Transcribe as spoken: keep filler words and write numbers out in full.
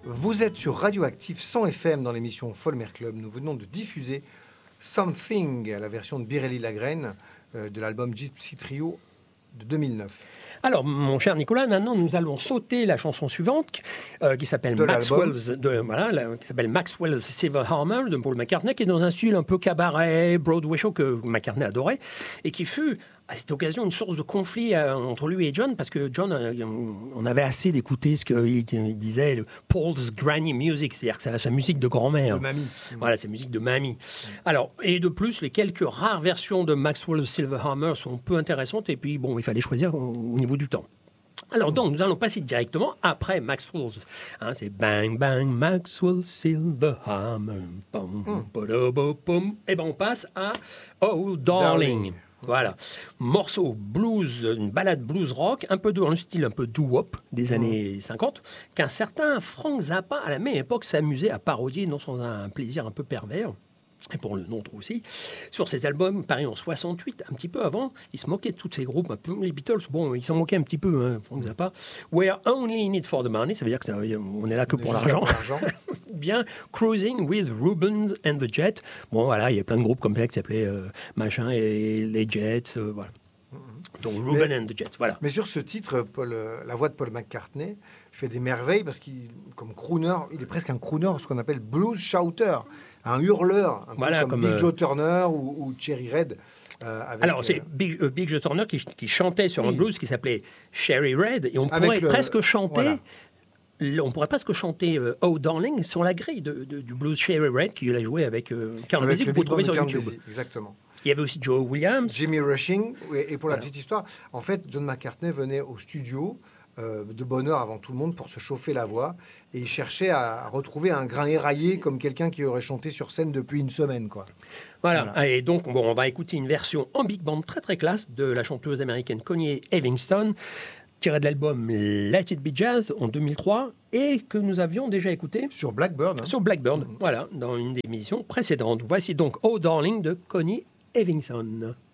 Vous êtes sur Radioactive cent F M dans l'émission Folmer Club. Nous venons de diffuser Something, la version de Biréli Lagrène euh, de l'album Gypsy Trio de deux mille neuf. Alors, mon cher Nicolas, maintenant nous allons sauter la chanson suivante euh, qui s'appelle De Maxwell's, de, voilà, la- qui s'appelle Maxwell's Silver Hammer de Paul McCartney, qui est dans un style un peu cabaret, Broadway show que McCartney adorait et qui fut à cette occasion une source de conflit euh, entre lui et John, parce que John, euh, on avait assez d'écouter ce qu'il il disait, le Paul's granny music, c'est-à-dire que sa, sa musique de grand-mère. De mamie. Voilà, sa musique de mamie. Alors, et de plus, les quelques rares versions de Maxwell's Silver Hammer sont peu intéressantes, et puis bon, il fallait choisir au, au niveau du temps. Alors donc, nous allons passer directement après Maxwell's. Hein, c'est Bang Bang Maxwell's Silver Hammer. Pum, pa-da-ba, pum. Et ben on passe à Oh Darling. Darling. Voilà, morceau blues, une balade blues rock, un peu dans le style un peu doo-wop des années cinquante, qu'un certain Frank Zappa à la même époque s'amusait à parodier, non sans un plaisir un peu pervers. Et pour le nôtre aussi, sur ses albums parus en soixante-huit, un petit peu avant, il se moquait de tous ces groupes, un peu les Beatles, bon, ils s'en moquaient un petit peu, hein, Frank Zappa. We're only in it for the money, ça veut dire qu'on est là que On est pour juste là l'argent. pour l'argent. Ou bien Cruising with Rubens and the Jet. Bon, voilà, il y a plein de groupes comme ça qui s'appelaient euh, machin et les Jets, euh, voilà. Donc Ruben Mais- and the Jets, voilà. Mais sur ce titre, Paul, euh, la voix de Paul McCartney fait des merveilles parce qu'il, comme crooner, il est presque un crooner, ce qu'on appelle blues shouter, un hurleur, un peu Voilà, comme, comme, Big euh, Joe Turner ou, ou Cherry Red. euh, avec, Alors, euh, c'est Big, euh, Big Joe Turner qui, qui chantait sur un Oui. blues qui s'appelait Cherry Red, et on Avec pourrait le- presque chanter... voilà. l- On pourrait presque chanter euh, Oh Darling sur la grille de, de- du blues Cherry Red qu'il a joué avec euh, Count avec Basie, que le vous pouvez trouver big sur band de Count YouTube. Basie, exactement. Il y avait aussi Joe Williams. Jimmy Rushing. Et, et pour la Voilà. petite histoire, en fait, John McCartney venait au studio euh, de bonne heure avant tout le monde pour se chauffer la voix. Et il cherchait à, à retrouver un grain éraillé comme quelqu'un qui aurait chanté sur scène depuis une semaine, quoi. Voilà. Voilà. Et donc, bon, on va écouter une version en big band très très classe de la chanteuse américaine Connie Evingston, tirée de l'album Let It Be Jazz en deux mille trois, et que nous avions déjà écouté Sur Blackbird. hein. sur Blackbird, voilà, dans une des émissions précédentes. Voici donc Oh Darling de Connie Evingston.